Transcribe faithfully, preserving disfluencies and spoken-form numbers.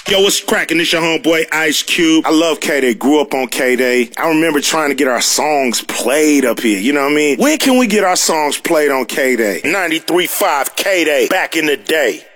Yo, what's cracking? It's your homeboy Ice Cube. I love K-Day. Grew up on K-Day. I remember trying to get our songs played up here. You know what I mean? When can we get our songs played on K-Day? ninety-three point five K-Day back in the day.